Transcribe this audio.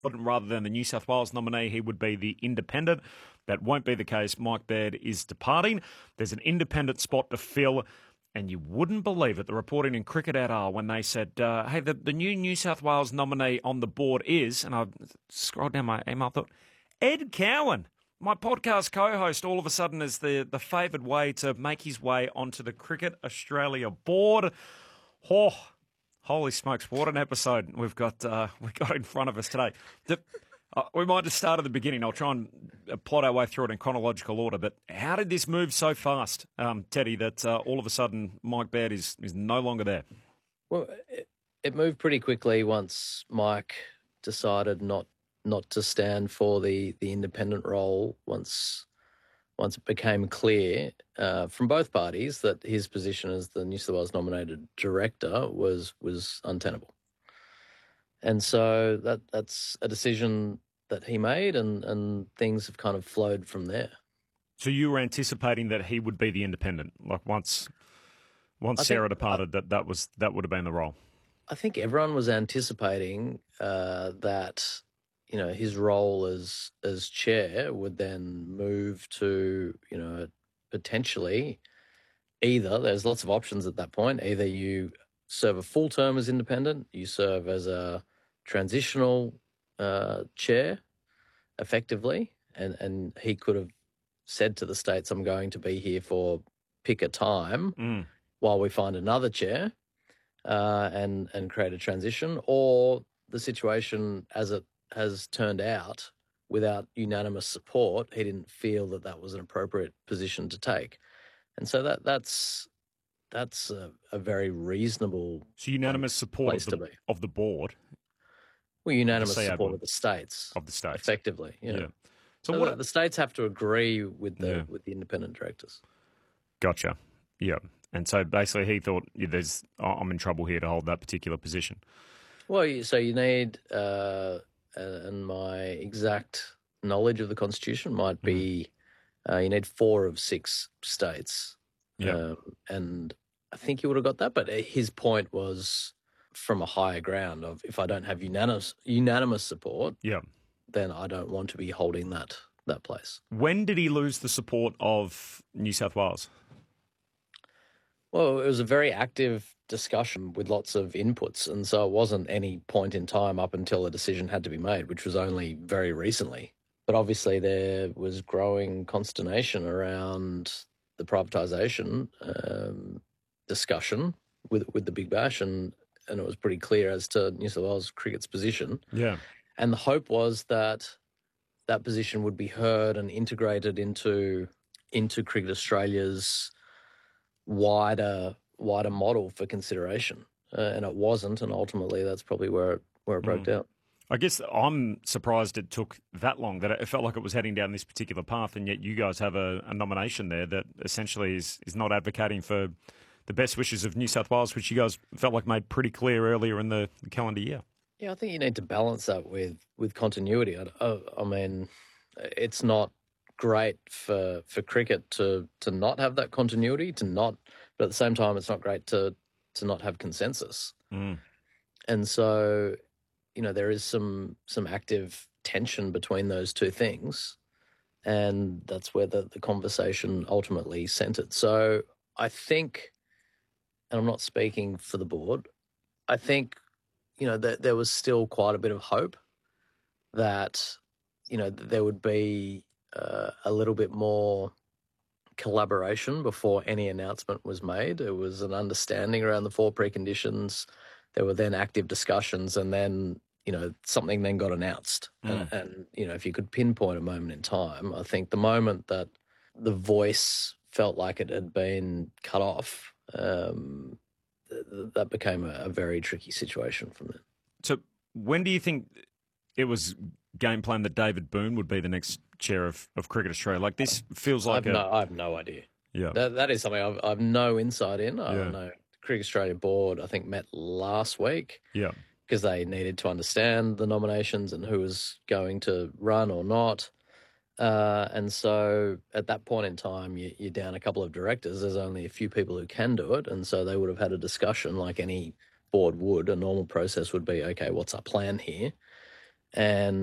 Rather than the New South Wales nominee, he would be the independent. That won't be the case. Mike Baird is departing. There's an independent spot to fill, and you wouldn't believe it. The reporting in Cricket et al. When they said, hey, the new South Wales nominee on the board is, and I scrolled down my email, thought, Ed Cowan, my podcast co-host, all of a sudden is the favoured way to make his way onto the Cricket Australia board. Oh, holy smokes, what an episode we've got in front of us today. We might just start at the beginning. I'll try and plot our way through it in chronological order. But how did this move so fast, Teddy, that all of a sudden Mike Baird is no longer there? Well, it moved pretty quickly once Mike decided not to stand for the independent role once it became clear from both parties that his position as the New South Wales nominated director was untenable. And so that's a decision that he made, and things have kind of flowed from there. So you were anticipating that he would be the independent, like once Sarah departed, that would have been the role. I think everyone was anticipating that his role as chair would then move to potentially either, there's lots of options at that point. Either you serve a full term as independent, you serve as a transitional chair effectively, and he could have said to the states, I'm going to be here for pick a time while we find another chair and create a transition, or the situation as it has turned out without unanimous support, he didn't feel that was an appropriate position to take. And so that's a very reasonable unanimous support of the board. Well, unanimous support of the states. Of the states. Effectively, yeah. So the states have to agree with the independent directors. Gotcha. Yeah. And so basically he thought, I'm in trouble here to hold that particular position. Well, so you need, and my exact knowledge of the Constitution might be, you need 4 of 6 states. Yeah. And I think he would have got that, but his point was from a higher ground of, if I don't have unanimous support, then I don't want to be holding that place. When did he lose the support of New South Wales? Well, it was a very active discussion with lots of inputs, and so it wasn't any point in time up until a decision had to be made, which was only very recently. But obviously there was growing consternation around the privatisation discussion with the Big Bash, and it was pretty clear as to New South Wales Cricket's position. Yeah. And the hope was that position would be heard and integrated into Cricket Australia's wider model for consideration, and it wasn't, and ultimately that's probably where it broke down. I guess I'm surprised it took that long, that it felt like it was heading down this particular path, and yet you guys have a nomination there that essentially is not advocating for the best wishes of New South Wales, which you guys felt like made pretty clear earlier in the calendar year. Yeah, I think you need to balance that with continuity. I mean, it's not great for cricket to not have that continuity, but at the same time, it's not great to not have consensus. And so, there is some active tension between those two things, and that's where the conversation ultimately centered. So I think, and I'm not speaking for the board, I think, that there was still quite a bit of hope that, there would be a little bit more collaboration before any announcement was made. There was an understanding around the 4 preconditions. There were then active discussions, and then, something then got announced. And, if you could pinpoint a moment in time, I think the moment that the voice felt like it had been cut off, that became a very tricky situation from then. So when do you think it was game plan that David Boone would be the next chair of Cricket Australia? Like, this feels like I have no idea. Yeah, that is something I've no insight in. I don't know. The Cricket Australia board, I think, met last week. Yeah, because they needed to understand the nominations and who was going to run or not. And so at that point in time, you're down a couple of directors. There's only a few people who can do it. And so they would have had a discussion like any board would. A normal process would be, okay, what's our plan here? and